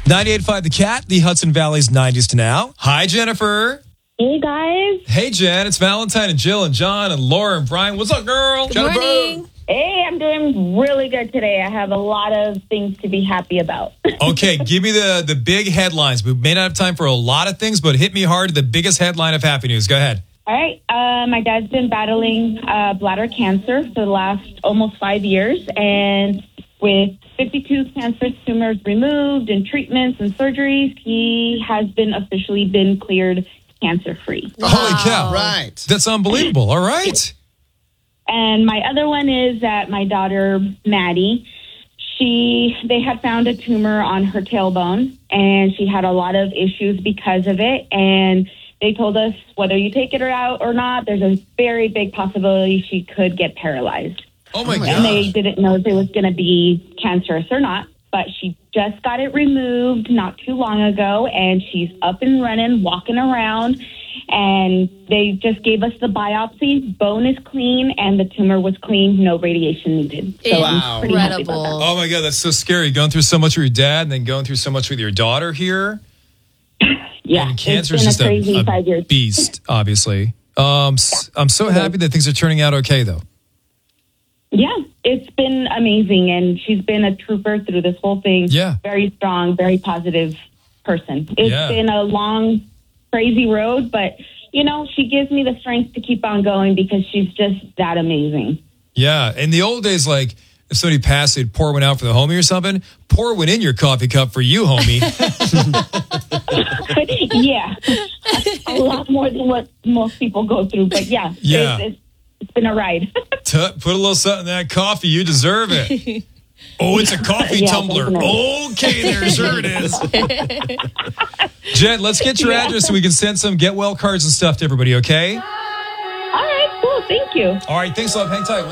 98.5 The Cat, the Hudson Valley's 90s to now. Hi, Jennifer. Hey, guys. Hey, Jen. It's Valentine and Jill and John and Laura and Brian. What's up, girl? Good morning. Hey, I'm doing really good today. I have a lot of things to be happy about. Okay, give me the big headlines. We may not have time for a lot of things, but hit me hard. The biggest headline of happy news. Go ahead. All right. My dad's been battling bladder cancer for the last almost 5 years. And with 52 cancer tumors removed and treatments and surgeries, he has officially been cleared cancer-free. Wow. Holy cow. Right. That's unbelievable. All right. And my other one is that my daughter, Maddie, they had found a tumor on her tailbone, and she had a lot of issues because of it. And they told us whether you take it out or not, there's a very big possibility she could get paralyzed. Oh, my God. And they didn't know if it was going to be cancerous or not. But she just got it removed not too long ago, and she's up and running, walking around. And they just gave us the biopsy. Bone is clean, and the tumor was clean. No radiation needed. So I'm pretty happy about that. Oh, my God. That's so scary. Going through so much with your dad and then going through so much with your daughter here. Yeah, And cancer it's is been just a crazy 5 years. beast, obviously. I'm so happy that things are turning out okay, though. Yeah, it's been amazing, and she's been a trooper through this whole thing. Yeah. Very strong, very positive person. It's been a long, crazy road, but, she gives me the strength to keep on going because she's just that amazing. Yeah. In the old days, like, if somebody passed, they'd pour one out for the homie or something. Pour one in your coffee cup for you, homie. Yeah, a lot more than what most people go through, but yeah. It's been a ride. Put a little something in that coffee. You deserve it. Oh, it's a coffee tumbler. Definitely. Okay, there, sure it is. Jen, let's get your address so we can send some get well cards and stuff to everybody, okay? All right, cool. Thank you. All right, thanks a lot. Hang tight.